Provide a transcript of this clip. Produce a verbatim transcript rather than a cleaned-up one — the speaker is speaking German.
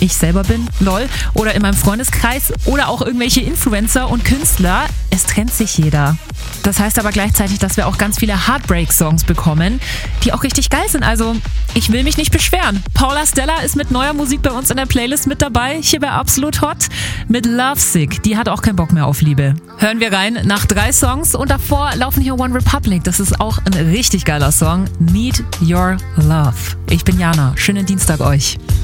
ich selber bin, lol, oder in meinem Freundeskreis oder auch irgendwelche Influencer und Künstler. Es trennt sich jeder. Das heißt aber gleichzeitig, dass wir auch ganz viele Heartbreak-Songs bekommen, die auch richtig geil sind. Also, ich will mich nicht beschweren. Paula Stella ist mit neuer Musik bei uns in der Playlist mit dabei, hier bei Absolut Hot, mit Lovesick. Die hat auch keinen Bock mehr auf Liebe. Hören wir rein nach drei Songs und davor laufen hier One Republic. Das ist auch ein richtig geiler Song. Need Your Love. Ich bin Jana. Schönen Dienstag euch.